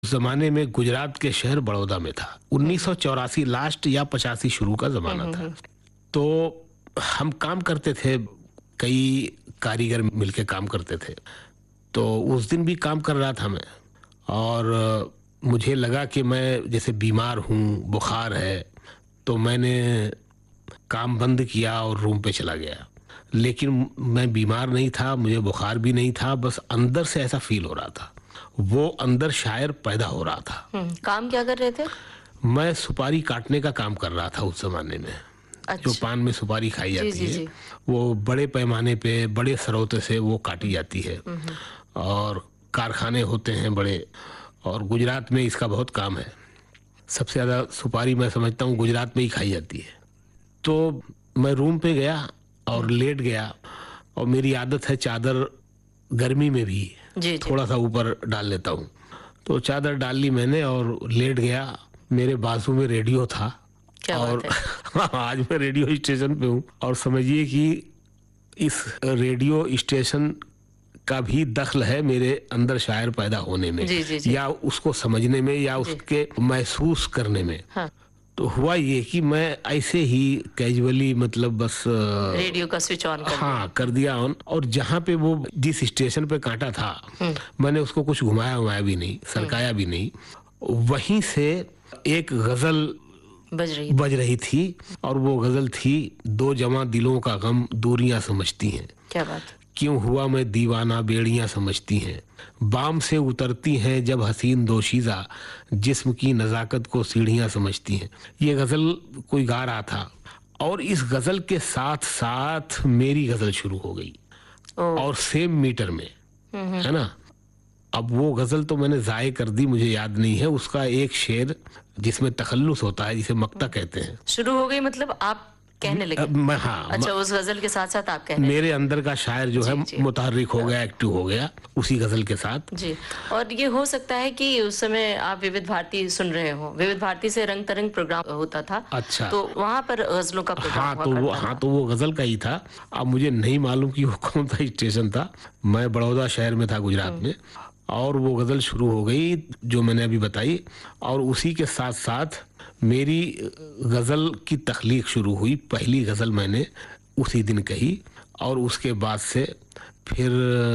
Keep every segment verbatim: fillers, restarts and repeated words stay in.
जमाने में गुजरात के शहर बड़ौदा में था। उन्नीस सौ चौरासी लास्ट या पचासी शुरू का जमाना था। तो हम काम करते थे, कई कारीगर मिलके काम करते थे। तो उस दिन भी काम कर रहा था मैं, और मुझे लगा कि मैं जैसे बीमार हूँ, बुखार है, तो मैंने काम बंद किया और रूम पे चला गया। लेकिन मैं बीमार नहीं था, मुझे बुखार भी नहीं था, बस अंदर से ऐसा फील हो रहा था, वो अंदर शायर पैदा हो रहा था। काम क्या कर रहे थे? मैं सुपारी काटने का काम कर रहा था उस जमाने में। अच्छा। जो पान में सुपारी खाई जाती जी, जी, है, जी। वो बड़े पैमाने पे, बड़े सरौते से वो काटी जाती है, और कारखाने होते हैं बड़े, और गुजरात में इसका बहुत काम है। सबसे ज्यादा सुपारी मैं समझता हूँ गुजरात में ही खाई जाती है। तो मैं रूम पे गया और लेट गया, और मेरी आदत है चादर गर्मी में भी जी, जी। थोड़ा सा ऊपर डाल लेता हूँ। तो चादर डाल ली मैंने और लेट गया। मेरे बाजू में रेडियो था, क्या और बात आज मैं रेडियो स्टेशन पे हूँ, और समझिए कि इस रेडियो स्टेशन का भी दखल है मेरे अंदर शायर पैदा होने में, जी, जी, जी। या उसको समझने में, या जी। उसके महसूस करने में। हाँ। तो हुआ ये कि मैं ऐसे ही कैजुअली, मतलब बस अ, रेडियो का स्विच ऑन कर हाँ कर दिया ऑन, और जहाँ पे वो जिस स्टेशन पे काटा था, मैंने उसको कुछ घुमाया घुमाया भी नहीं, सरकाया भी नहीं। वहीं से एक गजल दिया। बज रही बज रही थी, और वो गजल थी, दो जवां दिलों का गम दूरियां समझती हैं, क्या बात है? क्यों हुआ मैं दीवाना बेड़ियां समझती हैं, बाम से उतरती हैं जब हसीन दोशीजा, जिस्म की नजाकत को सीढ़ियां समझती हैं। ये गजल कोई गा रहा था, और इस गजल के साथ साथ मेरी गजल शुरू हो गई, ओ, और सेम मीटर में, है ना। अब वो गजल तो मैंने जाये कर दी, मुझे याद नहीं है उसका एक शेर जिसमें तखल्लुस होता है, जिसे मक्ता कहते हैं। शुरू हो गई मतलब आप कहने लगे? अब मैं हाँ अच्छा, उस गजल के साथ साथ आप कहने मेरे अंदर का शायर जो है जी, जी। मुतहर्रिक हो गया, एक्टिव हो गया उसी गजल के साथ। जी। और ये हो सकता है कि उस समय आप विविध भारती सुन रहे हो। विविध भारती से रंग तरंग प्रोग्राम होता था। अच्छा। तो वहां पर गजलों का प्रोग्राम हाँ हुआ तो वो करता हाँ था। तो वो गजल का ही था। अब मुझे नहीं मालूम कि वो कौन सा स्टेशन था। मैं बड़ौदा शहर में था, गुजरात में, और वो गजल शुरू हो गई जो मैंने अभी बताई, और उसी के साथ साथ मेरी गजल की तख्लीक शुरू हुई। पहली गजल मैंने उसी दिन कही, और उसके बाद से फिर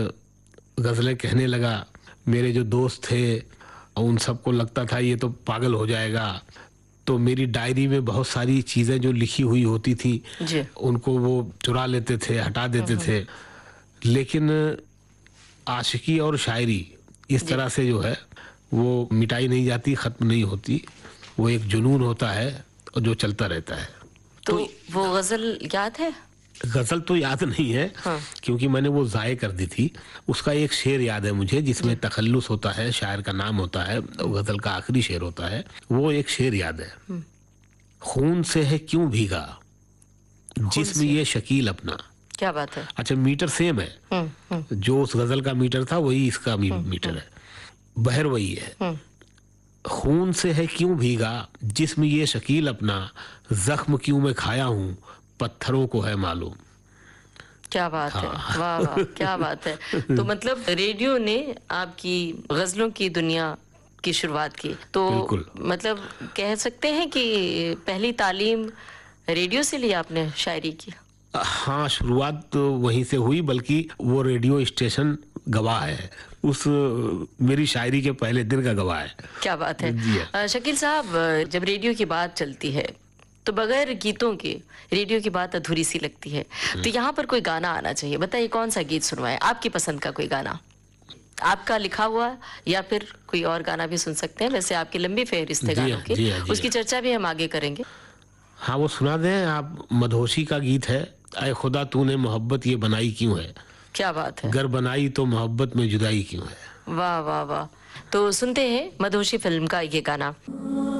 गजलें कहने लगा। मेरे जो दोस्त थे उन सबको लगता था ये तो पागल हो जाएगा, तो मेरी डायरी में बहुत सारी चीजें जो लिखी हुई होती थी, जी। उनको वो चुरा लेते थे, हटा देते थे। लेकिन आशिकी और शायरी इस तरह से जो है वो मिटाई नहीं जाती, खत्म नहीं होती। वो एक जुनून होता है और जो चलता रहता है। तो वो गजल याद है? गजल तो याद नहीं है, हाँ। क्योंकि मैंने वो जाये कर दी थी। उसका एक शेर याद है मुझे, जिसमें तखल्लुस होता है, शायर का नाम होता है, गजल का आखिरी शेर होता है। वो एक शेर याद है, खून से है क्यों भीगा जिस्म ये शकील अपना। क्या बात है? अच्छा, मीटर सेम है, हम्म, हम्म, जो उस गजल का मीटर था वही इसका मी, मीटर है, बहर वही है। हम्म। खून से है क्यों भीगा जिस्म ये शकील अपना, जख्म क्यों मैं खाया हूँ पत्थरों को है मालूम। क्या बात है, वाह वाह, क्या बात है। तो मतलब रेडियो ने आपकी गजलों की दुनिया की शुरुआत की। तो बिल्कुल। मतलब कह सकते हैं कि पहली तालीम रेडियो से ली आपने शायरी की? हाँ, शुरुआत तो वहीं से हुई, बल्कि वो रेडियो स्टेशन गवाह है, उस मेरी शायरी के पहले दिन का गवाह है। क्या बात है। जी। अ, शकील साहब, जब रेडियो की बात चलती है तो बगैर गीतों के रेडियो की बात अधूरी सी लगती है। तो यहाँ पर कोई गाना आना चाहिए। बताइए कौन सा गीत सुनवाएं, आपकी पसंद का कोई गाना, आपका लिखा हुआ, या फिर कोई और गाना भी सुन सकते हैं। वैसे आपकी लंबी फहरिस्त है जी गानों हाँ, की, जी हाँ, जी उसकी हाँ। चर्चा भी हम आगे करेंगे। हाँ, वो सुना दें आप। मधोशी का गीत है, ऐ खुदा तूने मोहब्बत ये बनाई क्यों है, क्या बात है। गर बनाई तो मोहब्बत में जुदाई क्यों है। वाह वाह वाह। तो सुनते हैं मधोशी फिल्म का ये गाना।